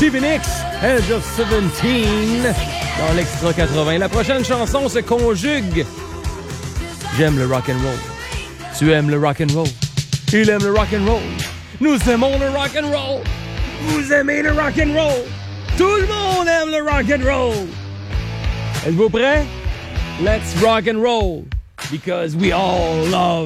Stevie Nicks, Edge of 17, dans l'Extra 80. La prochaine chanson se conjugue. J'aime le rock'n'roll. Tu aimes le rock'n'roll. Il aime le rock'n'roll. Nous aimons le rock'n'roll. Vous aimez le rock'n'roll. Tout le monde aime le rock'n'roll. Êtes-vous prêts? Let's rock'n'roll. Because we all love